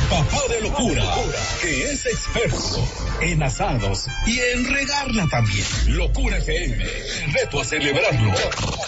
papá de locura, que es experto en asados y en regarla también. Locura FM, reto a celebrarlo.